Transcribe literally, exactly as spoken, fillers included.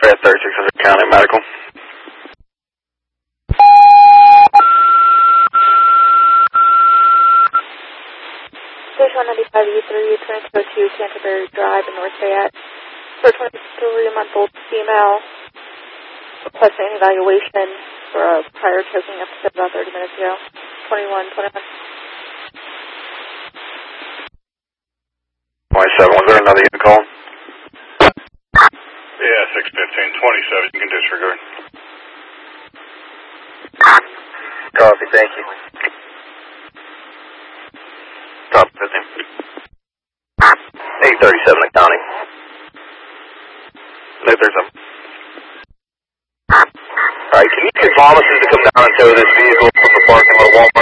at thirty-six hundred County Medical. Station one ninety-five E three, transfer to Canterbury Drive in North Fayette. For a twenty-three-month-old female, requesting an evaluation for a prior choking episode about thirty minutes ago. twenty-one twenty-one. twenty-seven, was there another unit call? Yeah, six fifteen, twenty-seven, you can disregard. Copy, thank you. Top fifteen. eight thirty-seven at County. eight thirty-seven. Alright, can you get pharmacists to come down and tow this vehicle from the parking lot of Walmart?